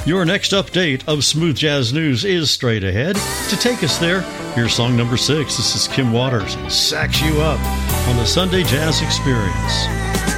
Your next update of Smooth Jazz News is straight ahead. To take us there, here's song number 6. This is Kim Waters, Sax You Up on the Sunday Jazz Experience.